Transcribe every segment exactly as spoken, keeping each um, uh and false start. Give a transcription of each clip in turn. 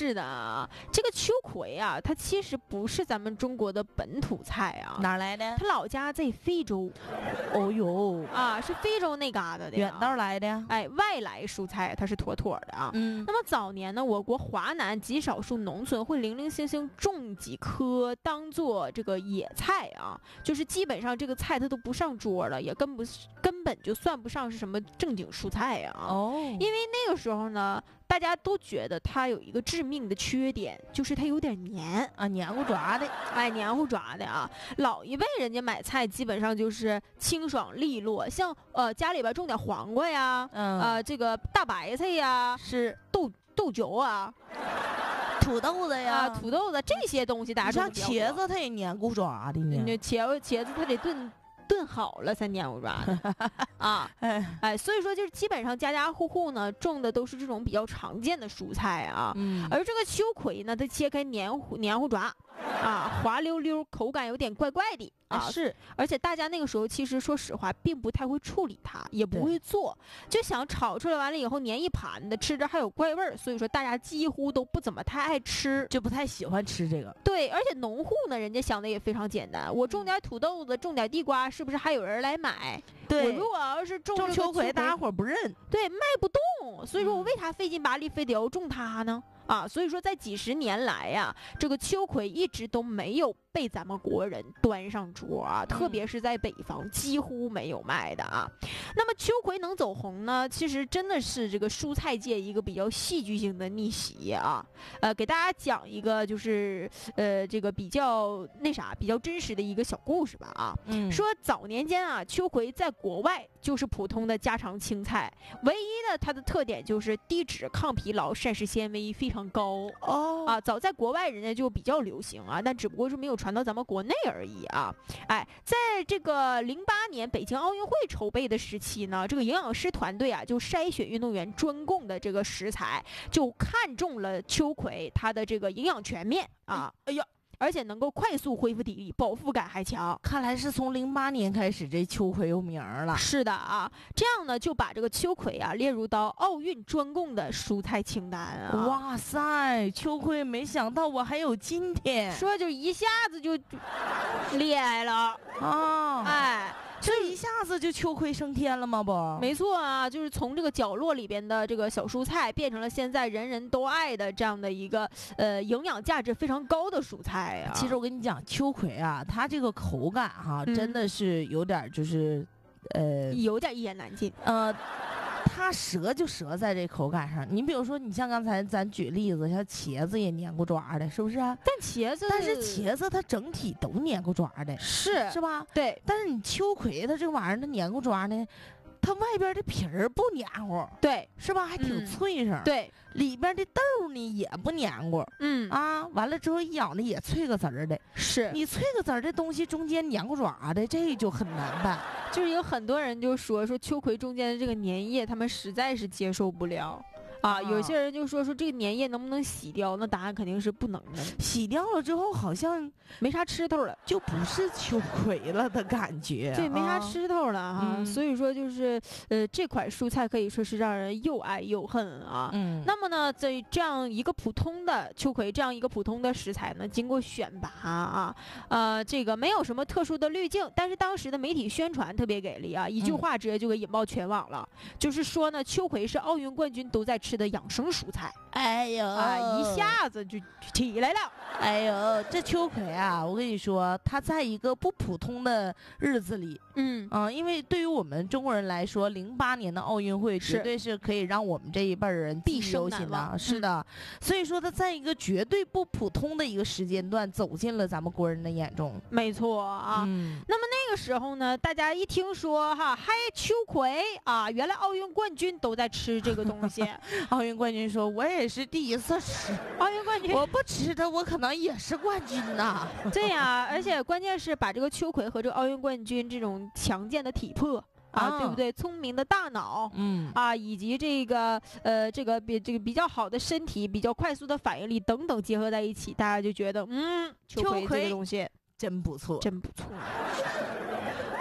是的啊，这个秋葵啊，它其实不是咱们中国的本土菜啊， 哪来的？ 它老家在非洲。 哦呦啊，是非洲那旮瘩的， 远道来的呀。 哎，外来蔬菜它是妥妥的啊。 嗯， 那么早年呢，我国华南极少数农村会零零星星种几棵当做这个野菜啊，就是基本上这个菜它都不上桌了，也根不根本就算不上是什么正经蔬菜啊。 哦， 因为那个时候呢，大家都觉得它有一个致命的缺点，就是它有点黏啊，黏糊抓的， 哎，黏糊抓的啊。老一辈人家买菜基本上就是清爽利落，像呃家里边种点黄瓜呀， 嗯， 呃这个大白菜呀， 是豆豆角啊， 土豆子呀， 啊土豆子这些东西，大家像茄子它也黏糊抓的呢。 那茄子茄子它得炖炖好了才黏糊抓的啊， 哎哎，所以说就是基本上家家户户呢种的都是这种比较常见的蔬菜啊， 嗯， 而这个秋葵呢，它切开黏糊黏糊抓啊，滑溜溜，口感有点怪怪的。啊， 是， 而且大家那个时候其实说实话，并不太会处理它，也不会做，就想炒出来完了以后粘一盘的，吃着还有怪味儿，所以说大家几乎都不怎么太爱吃， 就不太喜欢吃这个。 对，而且农户呢，人家想的也非常简单，我种点土豆子，种点地瓜，是不是还有人来买？ 对， 我如果要是种种秋葵，大家伙不认， 对，卖不动，所以说我为啥费劲巴力非得要种它呢？啊，所以说在几十年来呀、啊，这个秋葵一直都没有被咱们国人端上桌啊，特别是在北方几乎没有卖的啊。那么秋葵能走红呢，其实真的是这个蔬菜界一个比较戏剧性的逆袭啊。呃，给大家讲一个就是呃这个比较那啥比较真实的一个小故事吧啊。 嗯， 说早年间啊，秋葵在国外就是普通的家常青菜，唯一的它的特点就是低脂、抗疲劳、膳食纤维非常高哦啊。早在国外人家就比较流行啊，但只不过是没有传到咱们国内而已啊。哎，在这个零八年北京奥运会筹备的时期呢，这个营养师团队啊就筛选运动员专供的这个食材，就看中了秋葵，它的这个营养全面啊。 哎呀。 而且能够快速恢复体力，饱腹感还强。 看来是从零八年开始，这秋葵有名了。 是的啊，这样呢就把这个秋葵啊列入到奥运专供的蔬菜清单啊。 哇塞，秋葵没想到我还有今天， 说就一下子就厉害了啊！ 哎。 这一下子就秋葵升天了吗？不， 没错啊，就是从这个角落里边的这个小蔬菜，变成了现在人人都爱的这样的一个呃营养价值非常高的蔬菜啊。 其实我跟你讲，秋葵啊，它这个口感哈、嗯，真的是有点就是呃， 有点一言难尽。 呃。它折就折在这口感上，你比如说，你像刚才咱举例子，像茄子也黏糊抓的，是不是啊？ 但茄子， 但是茄子它整体都黏糊抓的， 是是吧？ 对。 但是你秋葵它这玩意儿它黏糊抓呢，它外边的皮儿不黏糊， 对， 是吧？还挺脆生、 嗯，对， 里边的豆呢也不黏糊， 嗯啊，完了之后一咬呢也脆个籽儿的， 是你脆个籽儿的东西中间黏糊爪的，这就很难办。 就是有很多人就说说秋葵中间的这个粘液，他们实在是接受不了。啊，有些人就说说这个粘液能不能洗掉？那答案肯定是不能的。 洗掉了之后好像没啥吃头了， 就不是秋葵了的感觉。 对，没啥吃头了哈、啊嗯。所以说就是呃，这款蔬菜可以说是让人又爱又恨啊。 嗯。 那么呢，在这样一个普通的秋葵，这样一个普通的食材呢，经过选拔啊，呃，这个没有什么特殊的滤镜，但是当时的媒体宣传特别给力啊，一句话直接就给引爆全网了，嗯、就是说呢，秋葵是奥运冠军都在吃的养生蔬菜。 哎呦啊，一下子就起来了。 哎呦，这秋葵啊，我跟你说，它在一个不普通的日子里， 嗯啊、呃，因为对于我们中国人来说，零八年的奥运会绝对是可以让我们这一辈人毕生难忘。 是的、嗯，所以说它在一个绝对不普通的一个时间段走进了咱们国人的眼中。 没错啊。 嗯， 那么那个时候呢，大家一听说哈，嗨，秋葵啊，原来奥运冠军都在吃这个东西。 奥运冠军说：“我也是第一次吃。” 奥运冠军， 我不吃它，我可能也是冠军呐。 对呀、啊，而且关键是把这个秋葵和这个奥运冠军这种强健的体魄啊，啊对不对？聪明的大脑， 嗯啊，以及这个呃这个比这个比较好的身体、比较快速的反应力等等结合在一起，大家就觉得嗯，秋葵这个东西真不错， 真不错。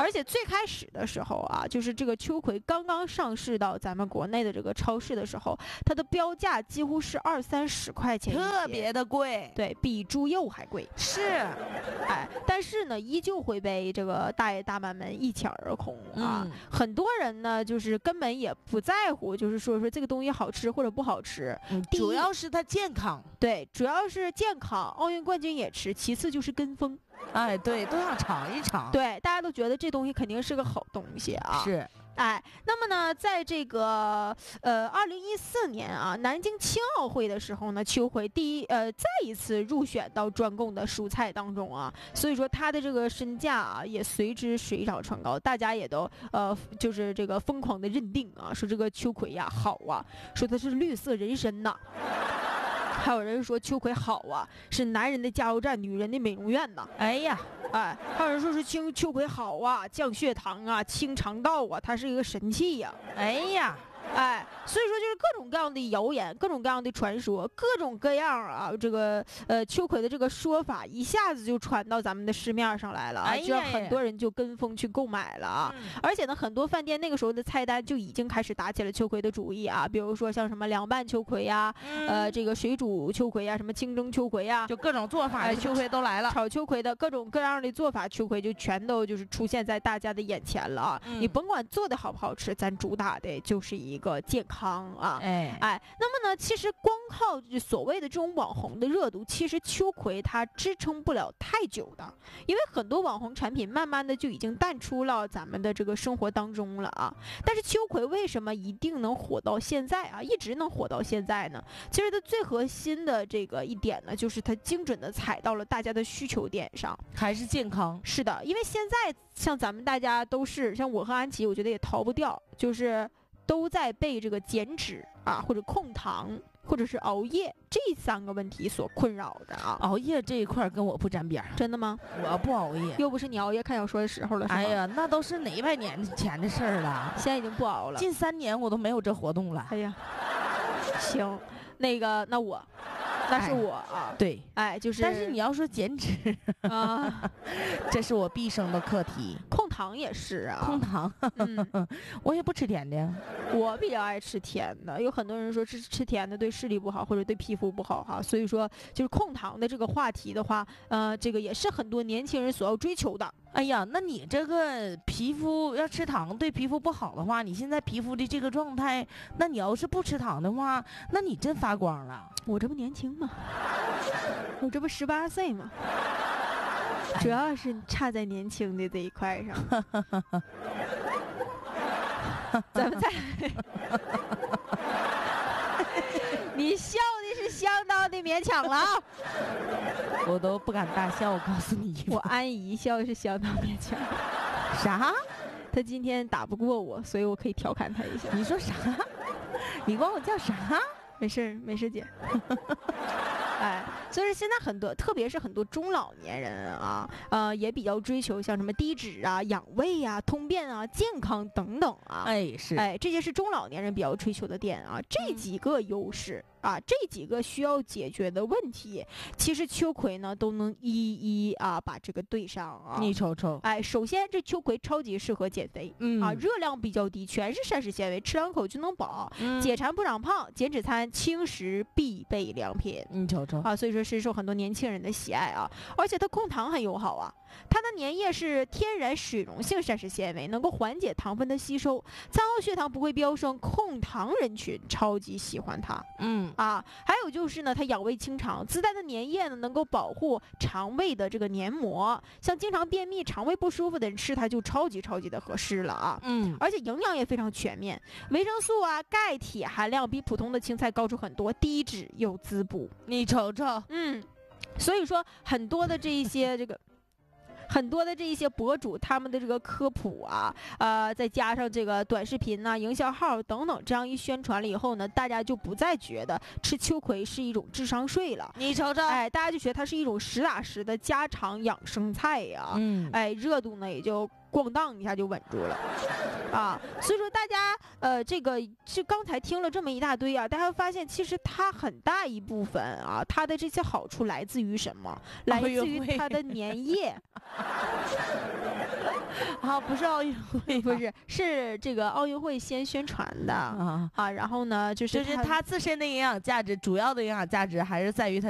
而且最开始的时候啊，就是这个秋葵刚刚上市到咱们国内的这个超市的时候，它的标价几乎是二三十块钱一斤， 特别的贵， 对比猪肉还贵。 是， 哎，但是呢，依旧会被这个大爷大妈们一抢而空啊。 嗯很多人呢，就是根本也不在乎，就是说说这个东西好吃或者不好吃。 嗯第一主要是它健康。 对，主要是健康，奥运冠军也吃，其次就是跟风。 哎，对，都想尝一尝。 对，大家都觉得这东西肯定是个好东西啊。 是， 哎，那么呢，在这个呃二零一四年啊，南京青奥会的时候呢，秋葵第一呃再一次入选到专供的蔬菜当中啊，所以说它的这个身价啊也随之水涨船高，大家也都呃就是这个疯狂的认定啊，说这个秋葵呀好啊，说它是绿色人参呐。还有人说秋葵好啊，是男人的加油站，女人的美容院呐。 哎呀， 哎，还有人说是青秋葵好啊，降血糖啊，清肠道啊，它是一个神器呀、 哎呀， 哎，所以说就是各种各样的谣言，各种各样的传说，各种各样啊，这个呃秋葵的这个说法一下子就传到咱们的市面上来了啊， 哎呀这样很多人就跟风去购买了啊。 嗯而且呢，很多饭店那个时候的菜单就已经开始打起了秋葵的主意啊，比如说像什么凉拌秋葵呀、呃嗯这个水煮秋葵呀、什么清蒸秋葵呀、 就各种做法哎的秋葵都来了。 炒秋葵的各种各样的做法，秋葵就全都就是出现在大家的眼前了啊！ 嗯你甭管做的好不好吃，咱主打的就是一个健康啊！ 哎， 哎，那么呢，其实光靠这所谓的这种网红的热度，其实秋葵它支撑不了太久的，因为很多网红产品慢慢的就已经淡出了咱们的这个生活当中了啊。但是秋葵为什么一定能火到现在啊，一直能火到现在呢？其实它最核心的这个一点呢，就是它精准的踩到了大家的需求点上。 还是健康。 是的，因为现在像咱们大家都是，像我和安琪，我觉得也逃不掉，就是都在被这个减脂啊，或者控糖，或者是熬夜这三个问题所困扰着啊。 熬夜这一块儿跟我不沾边儿， 真的吗？ 我不熬夜。 又不是你熬夜看小说的时候了，是吗？ 哎，呀，那都是哪百年前的事儿了。 现在已经不熬了。 近三年我都没有这活动了。 哎呀，行，那个，那我，那是哎我啊。 对， 哎，就是， 但是你要说减脂， 啊， 这是我毕生的课题。 控糖也是啊。 控糖， 嗯， 我也不吃甜的呀。 我比较爱吃甜的，有很多人说吃吃甜的对视力不好或者对皮肤不好哈，所以说就是控糖的这个话题的话，呃，这个也是很多年轻人所要追求的。 哎呀，那你这个皮肤要吃糖对皮肤不好的话，你现在皮肤的这个状态，那你要是不吃糖的话，那你真发光了。 我这不年轻吗？我这不十八岁吗？主要是差在年轻的这一块上。咱们再，你笑的是相当的勉强了啊！ 我都不敢大笑，我告诉你。 我安怡笑是相当勉强。 啥？ 他今天打不过我，所以我可以调侃他一下。 你说啥？你管我叫啥？ 没事儿，没事姐。哎，所以说现在很多，特别是很多中老年人啊，呃，也比较追求像什么低脂啊、养胃呀、通便啊、健康等等啊。 哎，是， 哎，这些是中老年人比较追求的点啊。这几个优势啊，这几个需要解决的问题，其实秋葵呢都能一一啊把这个对上啊。 你瞅瞅， 哎，首先这秋葵超级适合减肥。 嗯啊，热量比较低，全是膳食纤维，吃两口就能饱， 嗯解馋不长胖，减脂餐轻食必备良品你瞅瞅， 啊，所以说深受很多年轻人的喜爱啊，而且它控糖很友好啊，它的粘液是天然水溶性膳食纤维，能够缓解糖分的吸收，餐后血糖不会飙升，控糖人群超级喜欢它。 嗯， 啊，还有就是呢，它养胃清肠，自带的粘液呢能够保护肠胃的这个黏膜，像经常便秘、肠胃不舒服的人吃它就超级超级的合适了啊。 嗯， 而且营养也非常全面，维生素啊、钙、铁含量比普通的青菜高出很多，低脂又滋补。 你瞅瞅， 嗯，所以说很多的这一些这个。很多的这一些博主，他们的这个科普啊，呃，再加上这个短视频呐、营销号等等，这样一宣传了以后呢，大家就不再觉得吃秋葵是一种智商税了。 你瞅瞅， 哎，大家就觉得它是一种实打实的家常养生菜呀、 嗯， 哎，热度呢也就咣当一下就稳住了，啊，所以说大家呃，这个就刚才听了这么一大堆啊，大家会发现其实它很大一部分啊，它的这些好处来自于什么？来自于它的粘液。 啊，不是奥运会， 不是，是这个奥运会先宣传的啊啊，然后呢，就是就是它自身的营养价值，主要的营养价值还是在于它